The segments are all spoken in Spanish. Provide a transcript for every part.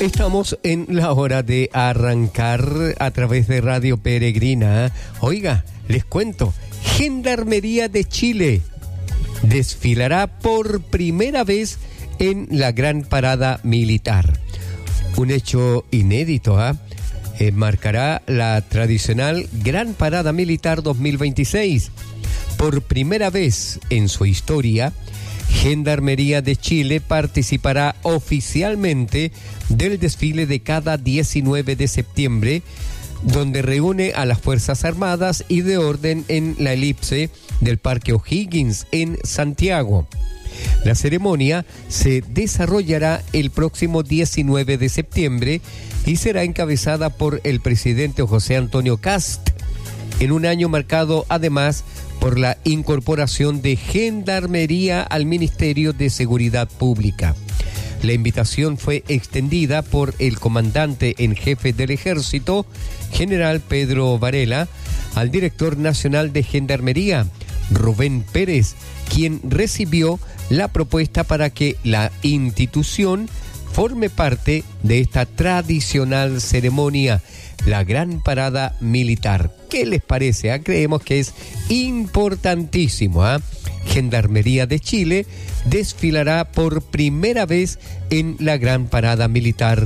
Estamos en la hora de arrancar a través de Radio Peregrina. Oiga, les cuento, Gendarmería de Chile desfilará por primera vez en la Gran Parada Militar. Un hecho inédito, marcará la tradicional Gran Parada Militar 2026. Por primera vez en su historia, Gendarmería de Chile participará oficialmente del desfile de cada 19 de septiembre, donde reúne a las Fuerzas Armadas y de Orden en la elipse del Parque O'Higgins en Santiago. La ceremonia se desarrollará el próximo 19 de septiembre y será encabezada por el presidente José Antonio Kast, en un año marcado además por la incorporación de Gendarmería al Ministerio de Seguridad Pública. La invitación fue extendida por el comandante en jefe del Ejército, general Pedro Varela, al director nacional de Gendarmería, Rubén Pérez, quien recibió la propuesta para que la institución forme parte de esta tradicional ceremonia, la Gran Parada Militar. ¿Qué les parece? Creemos que es importantísimo. Gendarmería de Chile desfilará por primera vez en la Gran Parada Militar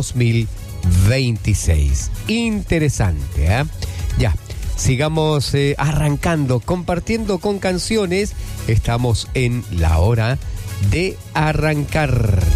2026. Interesante, Ya, sigamos arrancando, compartiendo con canciones. Estamos en la hora de arrancar.